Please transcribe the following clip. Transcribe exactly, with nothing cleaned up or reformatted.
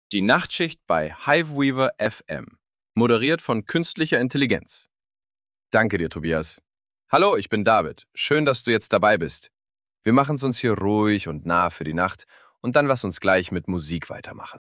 Die Nachtschicht bei Hiveweaver F M. Moderiert von künstlicher Intelligenz. Danke dir, Tobias. Hallo, ich bin David. Schön, dass du jetzt dabei bist. Wir machen es uns hier ruhig und nah für die Nacht und dann lass uns gleich mit Musik weitermachen.